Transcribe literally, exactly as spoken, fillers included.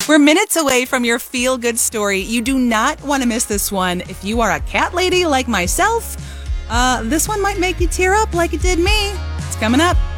We're minutes away from your feel-good story. You do not want to miss this one. If you are a cat lady like myself, uh, this one might make you tear up like it did me. It's coming up.